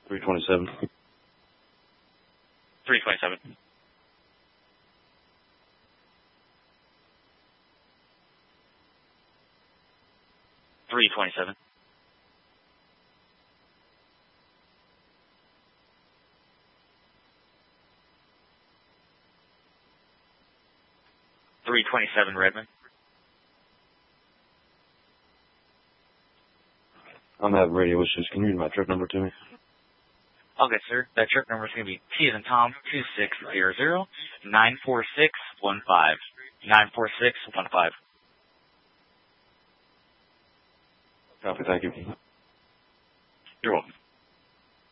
327. 327. 327. 327 Redmond. I'm having radio issues. Can you read my trip number to me? Okay, sir. That trip number is going to be T as in Tom 2600 94615. 94615. Copy. Thank you. You're welcome.